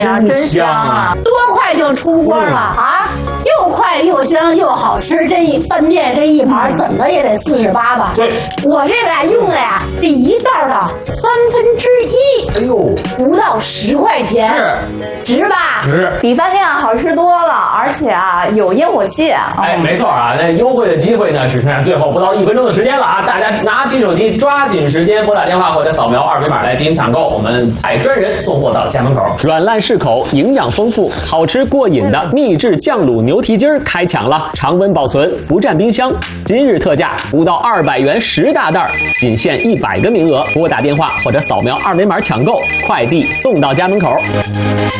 呀，真香啊！多快就出锅了啊！又快又香又好吃，这一饭店这一盘怎么也得48吧？ 对， 我这个呀用了呀这一袋的1/3， 哎呦， 不到10块钱，值吧？ 值， 比饭店好吃多了，而且啊有烟火气。 哎，没错啊，那优惠的机会呢，只剩下最后不到1分钟的时间了啊！大家拿起手机，抓紧时间拨打电话或者扫描2维码来进行抢购，我们派专人送货到家门口。 软烂适口，营养丰富，好吃过瘾的秘制酱卤牛蹄筋开抢了，常温保存，不占冰箱。今日特价不到200元10大袋，仅限100个名额，拨打电话或者扫描2维码抢购，快递送到家门口。